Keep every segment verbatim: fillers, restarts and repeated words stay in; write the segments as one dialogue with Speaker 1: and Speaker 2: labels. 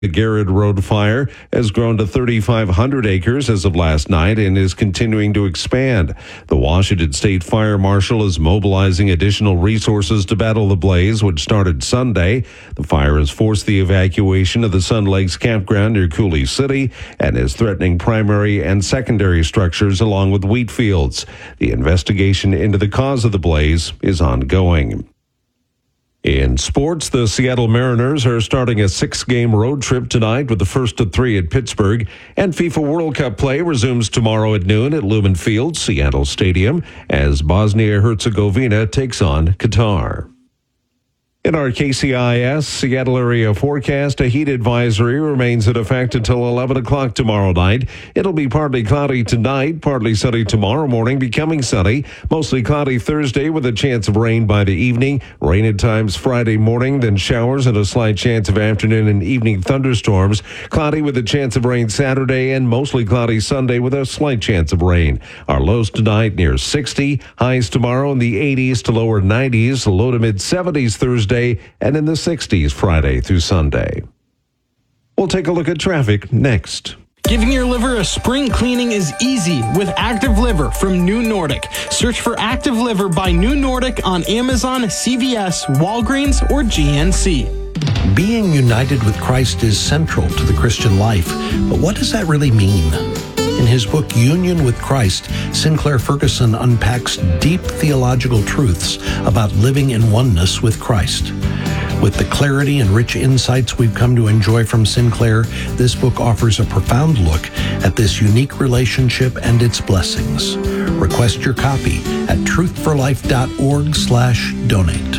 Speaker 1: The Garrett Road fire has grown to thirty-five hundred acres as of last night and is continuing to expand. The Washington State Fire Marshal is mobilizing additional resources to battle the blaze, which started Sunday. The fire has forced the evacuation of the Sun Lakes campground near Coulee City and is threatening primary and secondary structures along with wheat fields. The investigation into the cause of the blaze is ongoing. In sports, the Seattle Mariners are starting a six-game road trip tonight with the first of three at Pittsburgh. And FIFA World Cup play resumes tomorrow at noon at Lumen Field, Seattle Stadium, as Bosnia-Herzegovina takes on Qatar. In our K C I S Seattle area forecast, a heat advisory remains in effect until eleven o'clock tomorrow night. It'll be partly cloudy tonight, partly sunny tomorrow morning, becoming sunny. Mostly cloudy Thursday with a chance of rain by the evening. Rain at times Friday morning, then showers and a slight chance of afternoon and evening thunderstorms. Cloudy with a chance of rain Saturday and mostly cloudy Sunday with a slight chance of rain. Our lows tonight near sixty. Highs tomorrow in the eighties to lower nineties. Low to mid seventies Thursday. And in the sixties Friday through Sunday. We'll take a look at traffic next.
Speaker 2: Giving your liver a spring cleaning is easy with Active Liver from New Nordic. Search for Active Liver by New Nordic on Amazon, C V S, Walgreens, or G N C.
Speaker 3: Being united with Christ is central to the Christian life, but what does that really mean? In his book, Union with Christ, Sinclair Ferguson unpacks deep theological truths about living in oneness with Christ. With the clarity and rich insights we've come to enjoy from Sinclair, this book offers a profound look at this unique relationship and its blessings. Request your copy at truthforlife.org slash donate.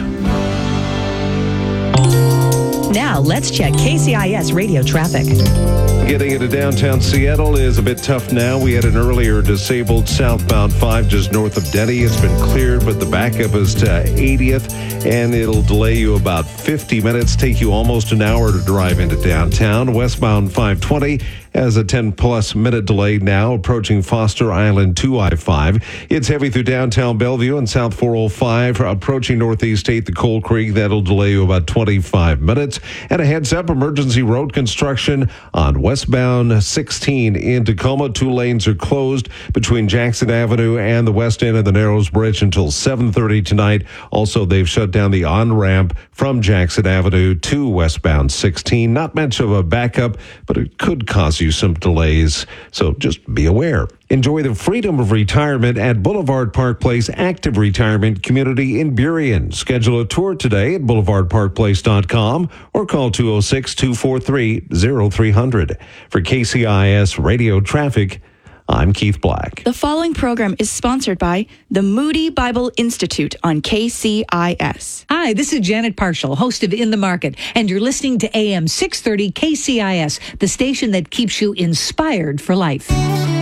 Speaker 4: Now, let's check K C I S radio traffic.
Speaker 1: Getting into downtown Seattle is a bit tough now. We had an earlier disabled southbound five just north of Denny. It's been cleared, but the backup is to eightieth, and it'll delay you about fifty minutes, take you almost an hour to drive into downtown. Westbound five twenty has a ten-plus minute delay now, approaching Foster Island to I five. It's heavy through downtown Bellevue and South four oh five, approaching Northeast eighth to Coal Creek. That'll delay you about twenty-five minutes. And a heads-up, emergency road construction on westbound sixteen in Tacoma. Two lanes are closed between Jackson Avenue and the west end of the Narrows Bridge until seven thirty tonight. Also, they've shut down the on-ramp from Jackson Avenue to westbound sixteen. Not much of a backup, but it could cause you some delays, so just be aware. Enjoy the freedom of retirement at Boulevard Park Place Active Retirement Community in Burien. Schedule a tour today at boulevard park place dot com or call two oh six, two four three, oh three hundred. For K C I S Radio Traffic, I'm Keith Black.
Speaker 5: The following program is sponsored by the Moody Bible Institute on K C I S.
Speaker 6: Hi, this is Janet Parshall, host of In the Market, and you're listening to A M six thirty K C I S, the station that keeps you inspired for life.